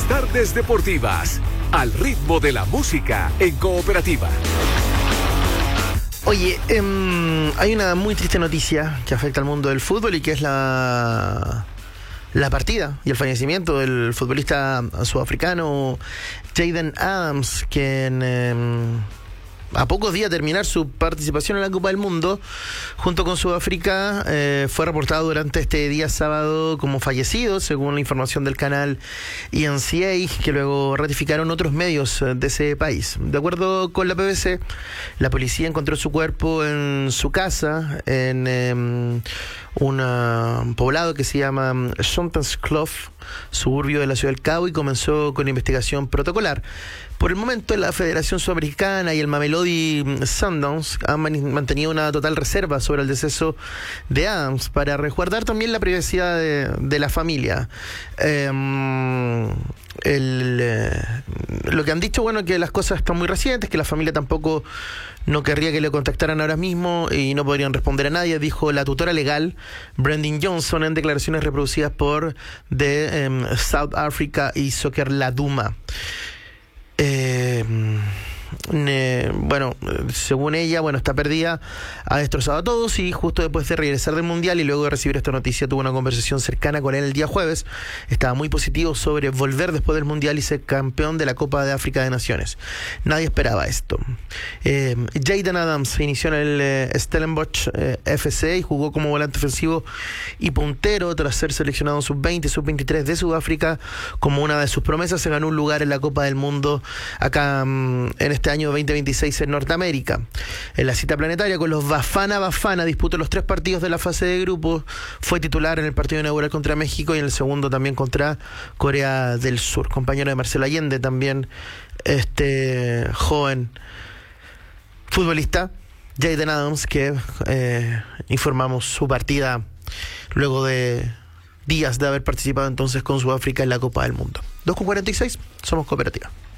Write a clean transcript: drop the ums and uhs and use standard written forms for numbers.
tardes deportivas, al ritmo de la música en Cooperativa. Oye, hay una muy triste noticia que afecta al mundo del fútbol y que es la partida y el fallecimiento del futbolista sudafricano Jayden Adams, quien a pocos días de terminar su participación en la Copa del Mundo junto con Sudáfrica fue reportado durante este día sábado como fallecido, según la información del canal ENCA, que luego ratificaron otros medios de ese país. De acuerdo con la BBC, la policía encontró su cuerpo en su casa en un poblado que se llama Shontanskloof, suburbio de la ciudad del Cabo, y comenzó con investigación protocolar. Por el momento, la Federación Sudamericana y el Mamelodi Sundowns han mantenido una total reserva sobre el deceso de Adams para resguardar también la privacidad de la familia. Lo que han dicho, bueno, que las cosas están muy recientes, que la familia tampoco no querría que le contactaran ahora mismo y no podrían responder a nadie, dijo la tutora legal Brendan Johnson en declaraciones reproducidas por The South Africa y Soccer Laduma. Bueno, según ella, está perdida, ha destrozado a todos, y justo después de regresar del Mundial y luego de recibir esta noticia tuvo una conversación cercana con él el día jueves. Estaba muy positivo sobre volver después del Mundial y ser campeón de la Copa de África de Naciones. Nadie esperaba esto. Jayden Adams se inició en el Stellenbosch FC y jugó como volante ofensivo y puntero tras ser seleccionado en sub-20 y sub-23 de Sudáfrica. Como una de sus promesas, se ganó un lugar en la Copa del Mundo acá en este año 2026 en Norteamérica. En la cita planetaria con los Bafana disputó los 3 partidos de la fase de grupos. Fue titular en el partido inaugural contra México y en el segundo también contra Corea del Sur. Compañero de Marcelo Allende, también este joven futbolista, Jayden Adams, que informamos su partida luego de días de haber participado entonces con Sudáfrica en la Copa del Mundo. 2:46, somos Cooperativa.